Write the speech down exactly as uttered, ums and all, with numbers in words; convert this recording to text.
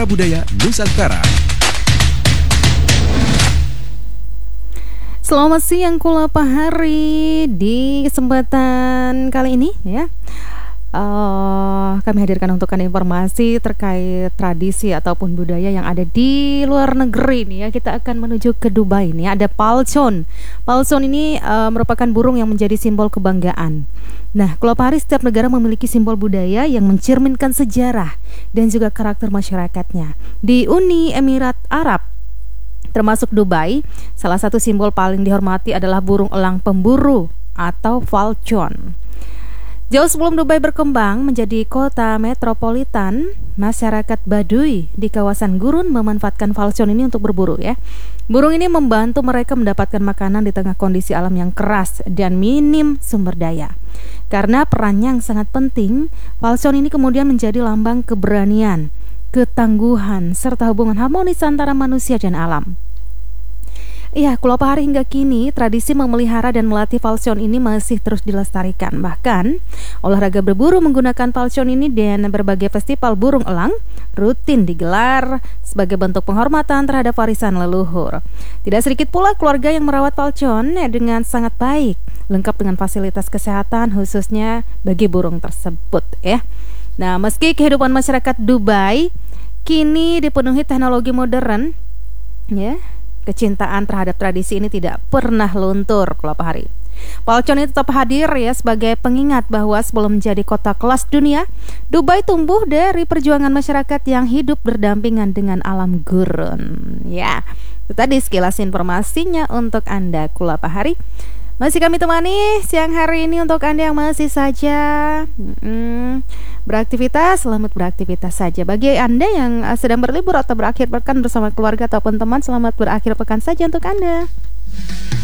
Budaya Nusantara. Selamat siang Kula Pahari. Di kesempatan kali ini ya uh, kami hadirkan untuk Anda informasi terkait tradisi ataupun budaya yang ada di luar negeri nih ya. Kita akan menuju ke Dubai nih. Ada Falcon. Falcon ini uh, merupakan burung yang menjadi simbol kebanggaan. Nah, Kula Pahari, setiap negara memiliki simbol budaya yang mencerminkan sejarah dan juga karakter masyarakatnya. Di Uni Emirat Arab termasuk Dubai, salah satu simbol paling dihormati adalah burung elang pemburu atau falcon. Jauh sebelum Dubai berkembang menjadi kota metropolitan, masyarakat Baduy di kawasan gurun memanfaatkan falcon ini untuk berburu ya. Burung ini membantu mereka mendapatkan makanan di tengah kondisi alam yang keras dan minim sumber daya. Karena perannya yang sangat penting, falcon ini kemudian menjadi lambang keberanian, ketangguhan, serta hubungan harmonis antara manusia dan alam. Iya, Kula Pahari, hingga kini tradisi memelihara dan melatih falcon ini masih terus dilestarikan. Bahkan, olahraga berburu menggunakan falcon ini dan berbagai festival burung elang rutin digelar sebagai bentuk penghormatan terhadap warisan leluhur. Tidak sedikit pula keluarga yang merawat falcon dengan sangat baik, lengkap dengan fasilitas kesehatan khususnya bagi burung tersebut ya. Nah, meski kehidupan masyarakat Dubai kini dipenuhi teknologi modern, ya, kecintaan terhadap tradisi ini tidak pernah luntur, Kula Pahari. Falcon ini tetap hadir ya sebagai pengingat bahwa sebelum menjadi kota kelas dunia, Dubai tumbuh dari perjuangan masyarakat yang hidup berdampingan dengan alam gurun. Ya, itu tadi sekilas informasinya untuk Anda, Kula Pahari. Masih kami temani siang hari ini untuk Anda yang masih saja hmm, beraktivitas, selamat beraktivitas saja. Bagi Anda yang sedang berlibur atau berakhir pekan bersama keluarga ataupun teman, selamat berakhir pekan saja untuk Anda.